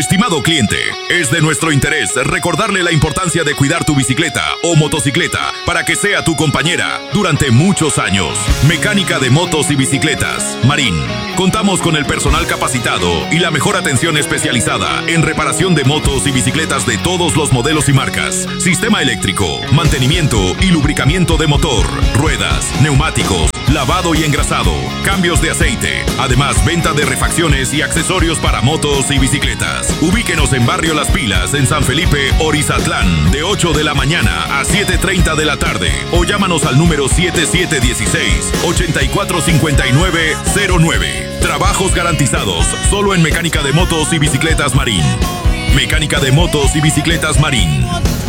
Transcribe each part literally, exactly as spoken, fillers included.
Estimado cliente, es de nuestro interés recordarle la importancia de cuidar tu bicicleta o motocicleta para que sea tu compañera durante muchos años. Mecánica de motos y bicicletas, Marín. Contamos con el personal capacitado y la mejor atención especializada en reparación de motos y bicicletas de todos los modelos y marcas. Sistema eléctrico, mantenimiento y lubricamiento de motor, ruedas, neumáticos, lavado y engrasado, cambios de aceite. Además, venta de refacciones y accesorios para motos y bicicletas. Ubíquenos en Barrio Las Pilas, en San Felipe, Orizatlán, de ocho de la mañana a siete treinta de la tarde. O llámanos al número siete siete uno seis, ocho cuatro cinco nueve cero nueve. Trabajos garantizados, solo en Mecánica de Motos y Bicicletas Marín. Mecánica de Motos y Bicicletas Marín.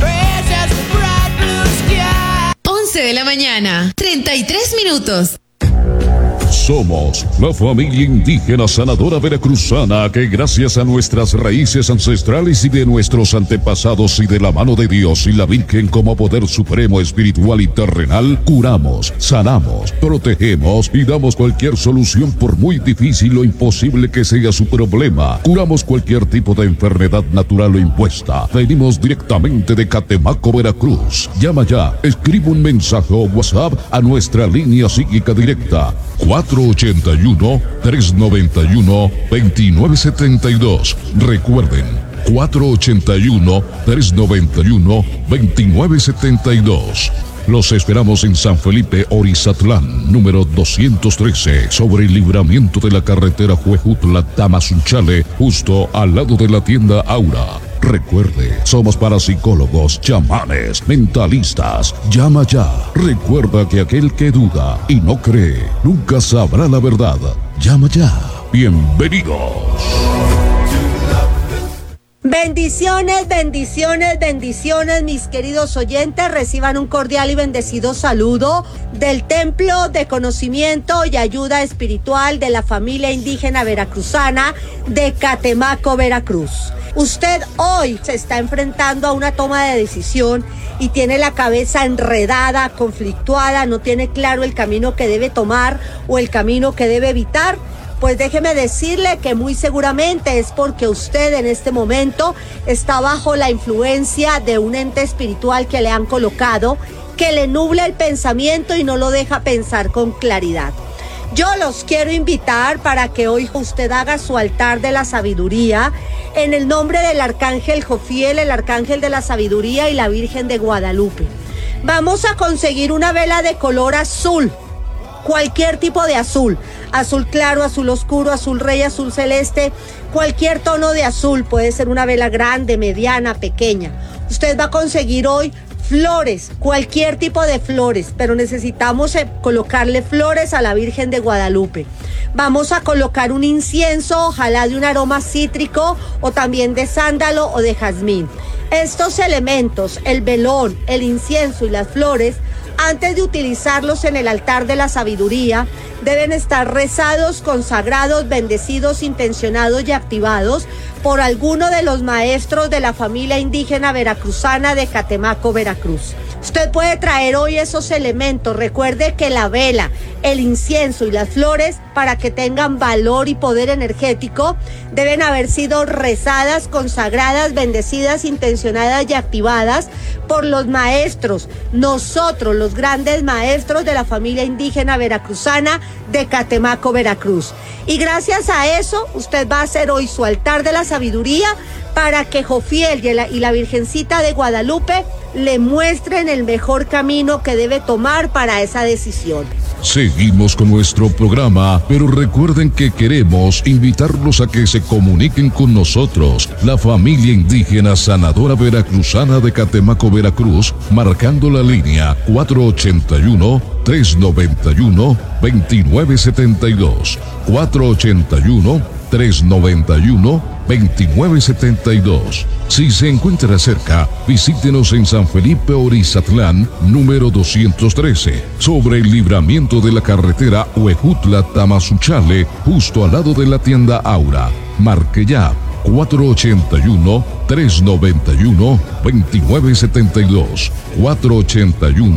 once de la mañana, treinta y tres minutos. Somos la familia indígena sanadora veracruzana que gracias a nuestras raíces ancestrales y de nuestros antepasados y de la mano de Dios y la Virgen como poder supremo espiritual y terrenal, curamos, sanamos, protegemos y damos cualquier solución por muy difícil o imposible que sea su problema. Curamos cualquier tipo de enfermedad natural o impuesta. Venimos directamente de Catemaco, Veracruz. Llama ya, escribe un mensaje o WhatsApp a nuestra línea psíquica directa cuatro ochenta y uno, tres noventa y uno, veintinueve setenta y dos. Recuerden, cuatro ochenta y uno, tres noventa y uno, veintinueve setenta y dos. Los esperamos en San Felipe, Orizatlán, número doscientos trece, sobre el libramiento de la carretera Huejutla-Tamazunchale, justo al lado de la tienda Aura. Recuerde, somos parapsicólogos, chamanes, mentalistas. Llama ya. Recuerda que aquel que duda y no cree, nunca sabrá la verdad. Llama ya. Bienvenidos. Bendiciones, bendiciones, bendiciones, mis queridos oyentes. Reciban un cordial y bendecido saludo del Templo de Conocimiento y Ayuda Espiritual de la familia indígena veracruzana de Catemaco, Veracruz. Usted hoy se está enfrentando a una toma de decisión y tiene la cabeza enredada, conflictuada, no tiene claro el camino que debe tomar o el camino que debe evitar. Pues déjeme decirle que muy seguramente es porque usted en este momento está bajo la influencia de un ente espiritual que le han colocado, que le nubla el pensamiento y no lo deja pensar con claridad. Yo los quiero invitar para que hoy usted haga su altar de la sabiduría en el nombre del Arcángel Jofiel, el Arcángel de la Sabiduría y la Virgen de Guadalupe. Vamos a conseguir una vela de color azul. Cualquier tipo de azul, azul claro, azul oscuro, azul rey, azul celeste, cualquier tono de azul, puede ser una vela grande, mediana, pequeña. Usted va a conseguir hoy flores, cualquier tipo de flores, pero necesitamos eh, colocarle flores a la Virgen de Guadalupe. Vamos a colocar un incienso, ojalá de un aroma cítrico o también de sándalo o de jazmín. Estos elementos, el velón, el incienso y las flores, antes de utilizarlos en el altar de la sabiduría, deben estar rezados, consagrados, bendecidos, intencionados y activados por alguno de los maestros de la familia indígena veracruzana de Catemaco, Veracruz. Usted puede traer hoy esos elementos. Recuerde que la vela, el incienso y las flores, para que tengan valor y poder energético, deben haber sido rezadas, consagradas, bendecidas, intencionadas y activadas por los maestros, nosotros, los grandes maestros de la familia indígena veracruzana de Catemaco, Veracruz. Y gracias a eso, usted va a hacer hoy su altar de la sabiduría para que Jofiel y la, y la Virgencita de Guadalupe le muestren el mejor camino que debe tomar para esa decisión. Seguimos con nuestro programa, pero recuerden que queremos invitarlos a que se comuniquen con nosotros, la familia indígena sanadora veracruzana de Catemaco, Veracruz, marcando la línea cuatro ochenta y uno, tres noventa y uno, veintinueve setenta y dos, cuatro ochenta y uno, tres noventa y uno, veintinueve setenta y dos. Si se encuentra cerca, visítenos en San Felipe, Orizatlán, número doscientos trece, sobre el libramiento de la carretera Huejutla-Tamazunchale, justo al lado de la tienda Aura. Marque ya cuatro ochenta y uno, tres noventa y uno, veintinueve setenta y dos, cuatro ochenta y uno,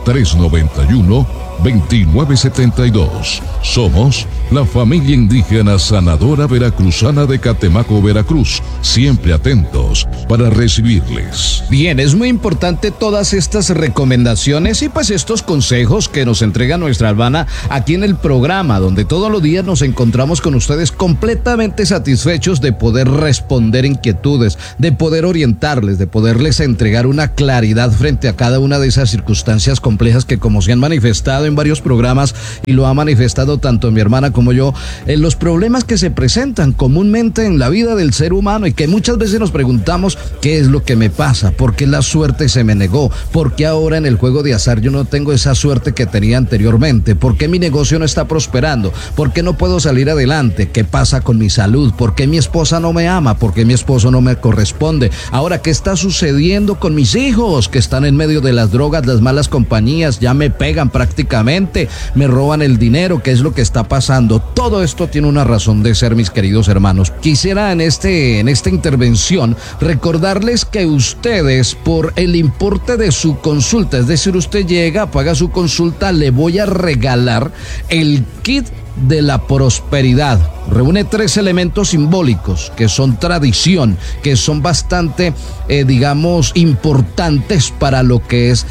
tres nueve uno, dos nueve siete dos. Somos la familia indígena sanadora veracruzana de Catemaco, Veracruz, siempre atentos para recibirles. Bien, es muy importante todas estas recomendaciones y pues estos consejos que nos entrega nuestra Albana aquí en el programa, donde todos los días nos encontramos con ustedes completamente satisfechos de poder responder inquietudes, de poder orientarles, de poderles entregar una claridad frente a cada una de esas circunstancias complejas que, como se han manifestado en varios programas y lo ha manifestado tanto mi hermana como yo, en los problemas que se presentan comúnmente en la vida del ser humano y que muchas veces nos preguntamos qué es lo que me pasa, por qué la suerte se me negó, por qué ahora en el juego de azar yo no tengo esa suerte que tenía anteriormente, por qué mi negocio no está prosperando, por qué no puedo salir adelante, qué pasa con mi salud, por qué mi esposa no me ama, por qué mi esposo no me corresponde, ahora qué está sucediendo con mis hijos que están en medio de las drogas, las malas compañías, ya me pegan prácticamente, me roban el dinero, qué es lo que está pasando. Todo esto tiene una razón de ser, mis queridos hermanos. Quisiera en este en esta intervención recordarles que ustedes, por el importe de su consulta, es decir, usted llega, paga su consulta, le voy a regalar el kit de la prosperidad. Reúne tres elementos simbólicos que son tradición, que son bastante, eh, digamos, importantes para lo que es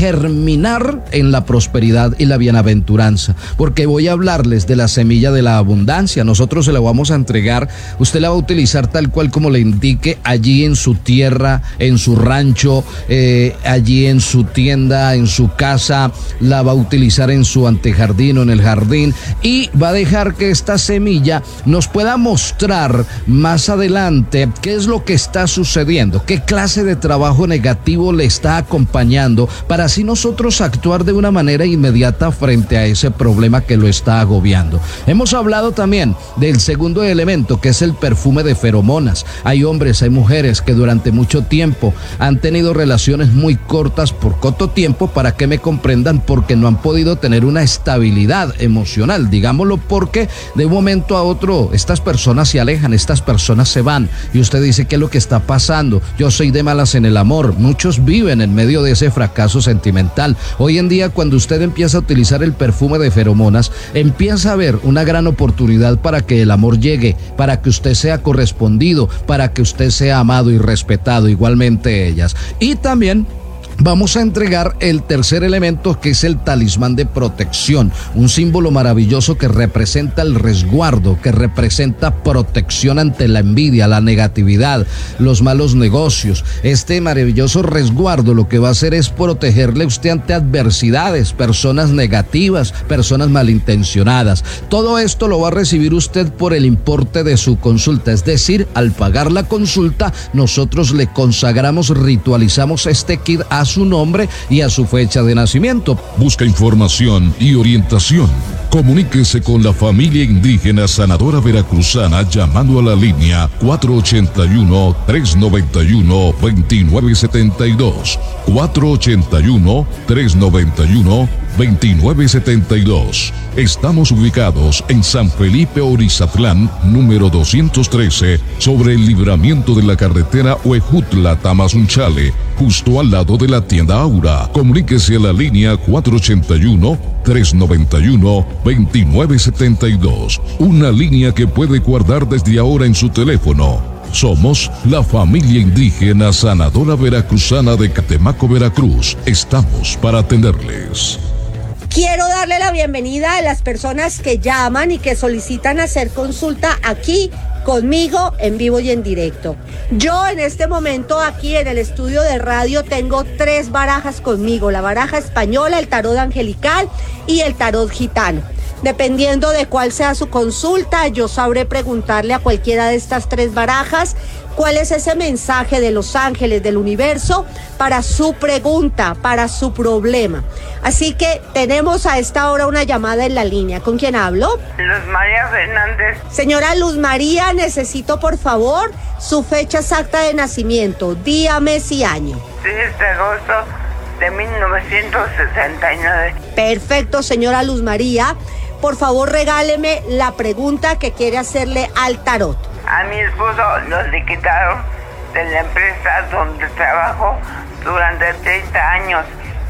germinar en la prosperidad y la bienaventuranza. Porque voy a hablarles de la semilla de la abundancia. Nosotros se la vamos a entregar. Usted la va a utilizar tal cual como le indique allí en su tierra, en su rancho, eh, allí en su tienda, en su casa. La va a utilizar en su antejardín o en el jardín y va a dejar que esta semilla nos pueda mostrar más adelante qué es lo que está sucediendo, qué clase de trabajo negativo le está acompañando, para así nosotros actuar de una manera inmediata frente a ese problema que lo está agobiando. Hemos hablado también del segundo elemento, que es el perfume de feromonas. Hay hombres, hay mujeres que durante mucho tiempo han tenido relaciones muy cortas, por corto tiempo, para que me comprendan, porque no han podido tener una estabilidad emocional, digámoslo, porque de un momento a otro estas personas se alejan, estas personas se van y usted dice, ¿qué es lo que está pasando? Yo soy de malas en el amor. Muchos viven en medio de ese fracaso sentimental. Hoy en día, cuando usted empieza a utilizar el perfume de feromonas, empieza a ver una gran oportunidad para que el amor llegue, para que usted sea correspondido, para que usted sea amado y respetado, igualmente ellas. Y también vamos a entregar el tercer elemento, que es el talismán de protección, un símbolo maravilloso que representa el resguardo, que representa protección ante la envidia, la negatividad, los malos negocios. Este maravilloso resguardo lo que va a hacer es protegerle a usted ante adversidades, personas negativas, personas malintencionadas. Todo esto lo va a recibir usted por el importe de su consulta, es decir, al pagar la consulta, nosotros le consagramos, ritualizamos este kit a su nombre y a su fecha de nacimiento. Busca información y orientación. Comuníquese con la familia indígena sanadora veracruzana llamando a la línea cuatro ocho uno, tres nueve uno, dos nueve siete dos. cuatro ocho uno, tres nueve uno, dos nueve siete dos. Estamos ubicados en San Felipe Orizatlán, número doscientos trece, sobre el libramiento de la carretera Huejutla-Tamazunchale, justo al lado de la tienda Aura. Comuníquese a la línea cuatro ocho uno, tres nueve uno, dos nueve siete dos. Una línea que puede guardar desde ahora en su teléfono. Somos la familia indígena sanadora veracruzana de Catemaco, Veracruz. Estamos para atenderles. Quiero darle la bienvenida a las personas que llaman y que solicitan hacer consulta aquí conmigo en vivo y en directo. Yo en este momento aquí en el estudio de radio tengo tres barajas conmigo, la baraja española, el tarot angelical y el tarot gitano. Dependiendo de cuál sea su consulta, yo sabré preguntarle a cualquiera de estas tres barajas cuál es ese mensaje de los ángeles, del universo, para su pregunta, para su problema. Así que tenemos a esta hora una llamada en la línea. ¿Con quién hablo? Luz María Fernández. Señora Luz María, necesito por favor su fecha exacta de nacimiento, día, mes y año. seis de agosto de mil novecientos sesenta y nueve. Perfecto, señora Luz María. Por favor, regáleme la pregunta que quiere hacerle al tarot. A mi esposo lo liquidaron de la empresa donde trabajó durante treinta años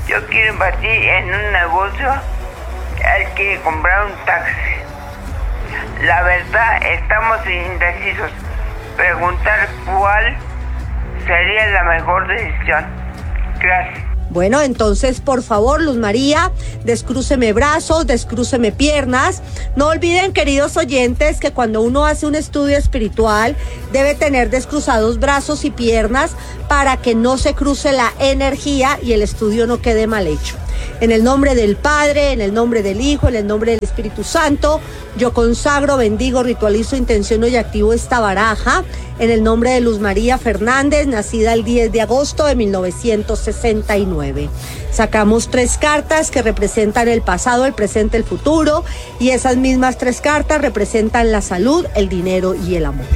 Yo quiero invertir en un negocio. Él quiere comprar un taxi. La verdad, estamos indecisos. Preguntar cuál sería la mejor decisión. Gracias. Bueno, entonces, por favor, Luz María, descrúceme brazos, descrúceme piernas. No olviden, queridos oyentes, que cuando uno hace un estudio espiritual, debe tener descruzados brazos y piernas para que no se cruce la energía y el estudio no quede mal hecho. En el nombre del Padre, en el nombre del Hijo, en el nombre del Espíritu Santo, yo consagro, bendigo, ritualizo, intenciono y activo esta baraja en el nombre de Luz María Fernández, nacida el diez de agosto de mil novecientos sesenta y nueve. Sacamos tres cartas que representan el pasado, el presente, el futuro, y esas mismas tres cartas representan la salud, el dinero y el amor.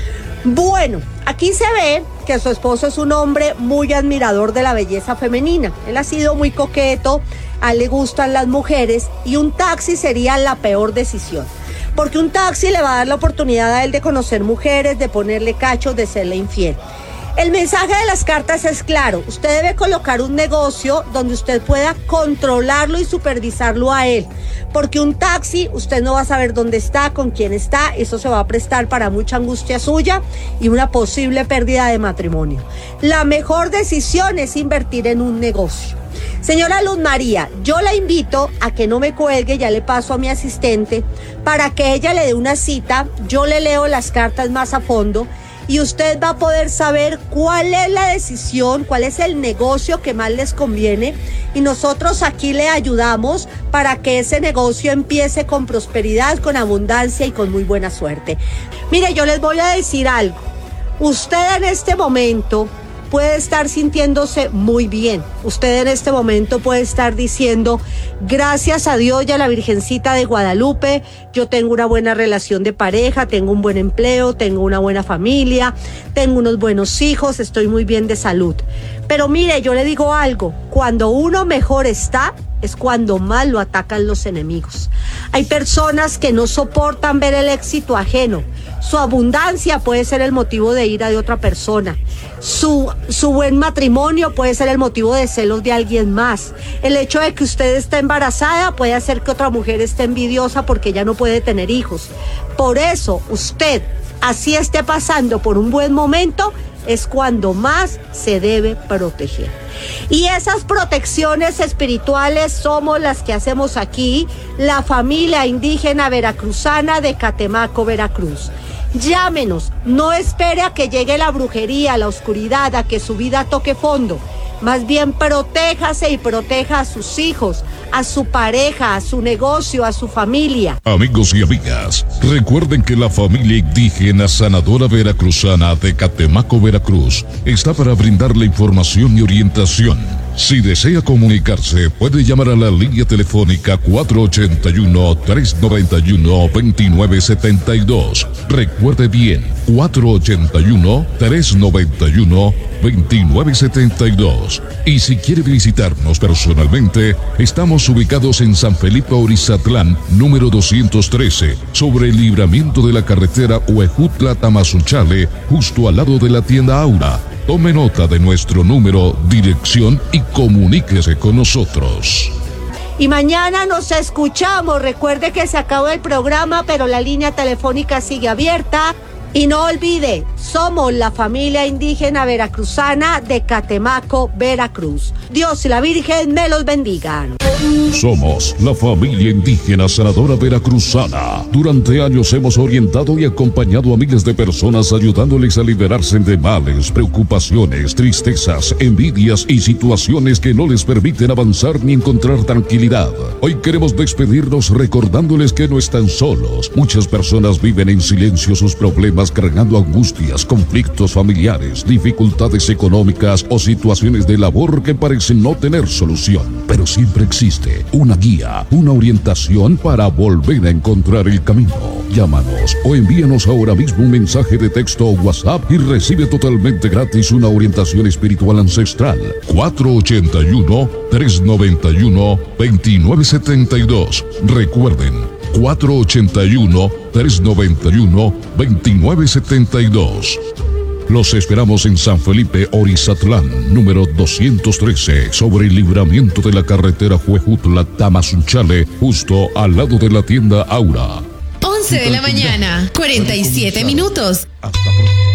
Bueno, aquí se ve que su esposo es un hombre muy admirador de la belleza femenina. Él ha sido muy coqueto, a él le gustan las mujeres y un taxi sería la peor decisión. Porque un taxi le va a dar la oportunidad a él de conocer mujeres, de ponerle cachos, de serle infiel. El mensaje de las cartas es claro. Usted debe colocar un negocio donde usted pueda controlarlo y supervisarlo a él. Porque un taxi, usted no va a saber dónde está, con quién está. Eso se va a prestar para mucha angustia suya y una posible pérdida de matrimonio. La mejor decisión es invertir en un negocio. Señora Luz María, yo la invito a que no me cuelgue, ya le paso a mi asistente, para que ella le dé una cita. Yo le leo las cartas más a fondo y usted va a poder saber cuál es la decisión, cuál es el negocio que más les conviene, y nosotros aquí le ayudamos para que ese negocio empiece con prosperidad, con abundancia y con muy buena suerte. Mire, yo les voy a decir algo. Usted en este momento puede estar sintiéndose muy bien. Usted en este momento puede estar diciendo, gracias a Dios y a la Virgencita de Guadalupe, yo tengo una buena relación de pareja, tengo un buen empleo, tengo una buena familia, tengo unos buenos hijos, estoy muy bien de salud. Pero mire, yo le digo algo, cuando uno mejor está, es cuando más lo atacan los enemigos. Hay personas que no soportan ver el éxito ajeno. Su abundancia puede ser el motivo de ira de otra persona. Su, su buen matrimonio puede ser el motivo de celos de alguien más. El hecho de que usted esté embarazada puede hacer que otra mujer esté envidiosa porque ella no puede tener hijos. Por eso, usted, así esté pasando por un buen momento, es cuando más se debe proteger. Y esas protecciones espirituales somos las que hacemos aquí, la familia indígena veracruzana de Catemaco, Veracruz. Llámenos, no espere a que llegue la brujería, la oscuridad, a que su vida toque fondo. Más bien protéjase y proteja a sus hijos, a su pareja, a su negocio, a su familia. Amigos y amigas, recuerden que la familia indígena sanadora veracruzana de Catemaco, Veracruz, está para brindarle información y orientación. Si desea comunicarse, puede llamar a la línea telefónica cuatro ocho uno, tres nueve uno, dos nueve siete dos. Recuerde bien, cuatro ocho uno, tres nueve uno, dos nueve siete dos. Y si quiere visitarnos personalmente, estamos ubicados en San Felipe Orizatlán, número doscientos trece, sobre el libramiento de la carretera Huejutla-Tamazunchale, justo al lado de la tienda Aura. Tome nota de nuestro número, dirección y comuníquese con nosotros. Y mañana nos escuchamos. Recuerde que se acabó el programa, pero la línea telefónica sigue abierta. Y no olvide, somos la familia indígena veracruzana de Catemaco, Veracruz. Dios y la Virgen me los bendigan. Somos la familia indígena sanadora veracruzana. Durante años hemos orientado y acompañado a miles de personas ayudándoles a liberarse de males, preocupaciones, tristezas, envidias y situaciones que no les permiten avanzar ni encontrar tranquilidad. Hoy queremos despedirnos recordándoles que no están solos. Muchas personas viven en silencio sus problemas, cargando angustias, conflictos familiares, dificultades económicas o situaciones de labor que parecen no tener solución. Pero siempre existe una guía, una orientación para volver a encontrar el camino. Llámanos o envíanos ahora mismo un mensaje de texto o WhatsApp y recibe totalmente gratis una orientación espiritual ancestral. cuatro ocho uno, tres nueve uno, dos nueve siete dos. Recuerden, cuatro ocho uno, tres nueve uno, dos nueve siete dos. Los esperamos en San Felipe, Orizatlán, número doscientos trece, sobre el libramiento de la carretera Huejutla-Tamazunchale, justo al lado de la tienda Aura. once de la mañana, cuarenta y siete minutos. Hasta pronto.